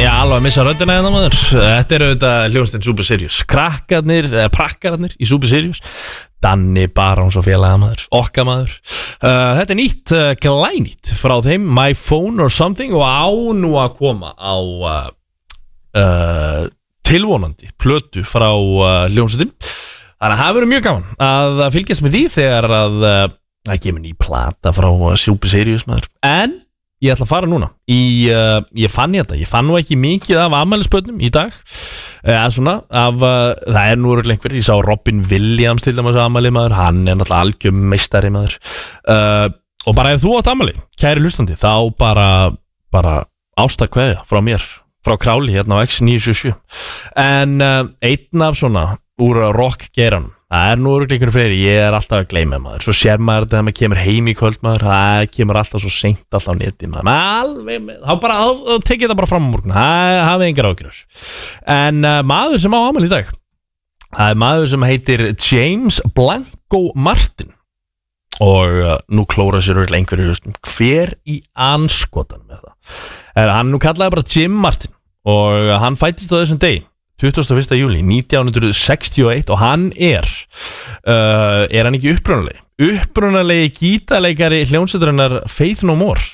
Já, alveg að missa röddina hérna maður. Þetta auðvitað hljómsveitin Super Serious. Prakkarnir í Super Serious. Danni Barons og félaga maður, okkar maður. Þetta nýtt, glænýtt frá þeim, My Phone or Something, og á nú að koma á tilvonandi plötu frá hljómsveitin. Þannig að það verður mjög gaman að fylgjast með því þegar að það kemur ný plata frá Super Serious maður. En ég ætla að fara núna ég fann nú ekki mikið af afmælisbörnum í dag það nú örugglega einhver, ég sá Robin Williams til dæmis afmæli maður, hann náttúrulega algjör meistari maður og bara ef þú átt afmæli, kæri hlustandi, þá bara ástarkveðja frá mér, frá Králi hérna á X977 en einn af svona úr rock geranum, það nú örugglega einhverjum fleiri, ég alltaf að gleyma maður, svo sér maður þetta þegar maður kemur heim í kvöld maður, það kemur alltaf svo seint alltaf á neti maður, þá tekið það bara fram á morgun, það hafið engar ágjörðs. En maður sem á afmæli í dag, það maður sem heitir James Blanco Martin og nú klóra sér örugglega einhverju hver í anskotan með það. Hann nú kallaði bara Jim Martin og hann fættist á þessum degi 21. júli 1961 og hann hann ekki upprunalegi gítarleikari hljómsveitarinnar Faith No More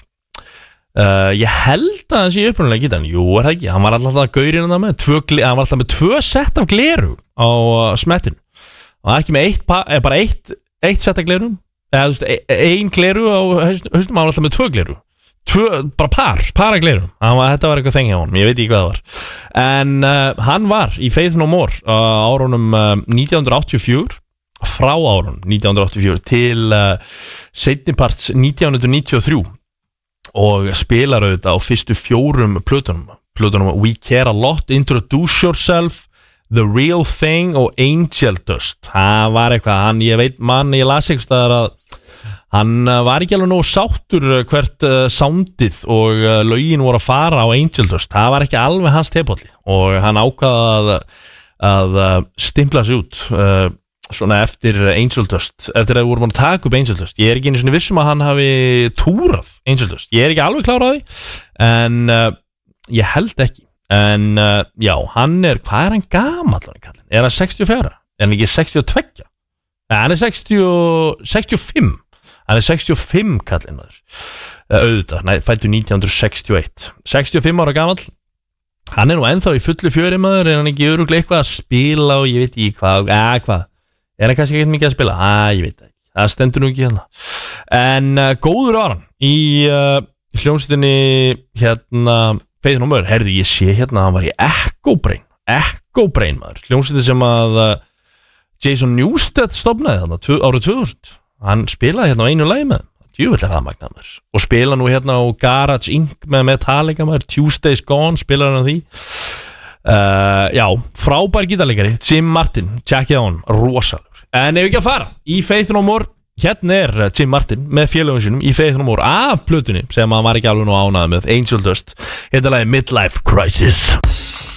ég held að hann sé upprunalegi gítarinn, jú það ekki, hann var alltaf gaurinn hann var alltaf með 2 sett af gleru á smettinu og ekki með bara eitt sett af gleru ein gleru á haustum, hann var alltaf með 2 gleru bara par að glerum þetta var eitthvað þengi á honum, ég veit ekki hvað það var en hann var í Faith No More árunum 1984 frá árunum 1984 til seinniparts 1993 og spilar auðvitað á fyrstu 4 plötunum We Care A Lot, Introduce Yourself, The Real Thing og Angel Dust það var eitthvað, ég las eitthvað að hann var ekki alveg nógu sáttur hvert soundið og lögin voru að fara á Angel Dust það var ekki alveg hans tepolli og hann ákvaða að stimpla sig út svona eftir Angel Dust eftir að við vorum að taka upp Angel Dust ég ekki einu svona vissum að hann hafi túrað Angel Dust, ég ekki alveg klár á því en ég held ekki en já, hann hvað hann gamall hann hann 64, hann ekki 62 hann 65 hann 65 kallinn auðvitað, fæddur 1961 65 ára gamall hann nú ennþá í fullu fjöri maður hann ekki örugglega eitthvað að spila og ég veit ekki hvað hann kannski ekkert mikið að spila ég veit ekki, það stendur nú ekki hérna en góður var hann í hljómsveitinni hérna Faith No More, herðu ég sé hérna hann var í Echo Brain maður, hljómsveitin sem að Jason Newsted stofnaði þarna árið 2000 hann spilaði hérna á einu lagi með djúvill það magnað maður og spila nú hérna á Garage Inc með Metallica maður Tuesdays Gone spilaði hann á því já, frábær gítarleikari Jim Martin, tjekkið á hann rosalur, en ef ekki að fara í Faith No More hérna Jim Martin með félögum sínum í Faith No More af plötunni sem hann var ekki alveg nú ánægður með Angel Dust, hérna lagi Midlife Crisis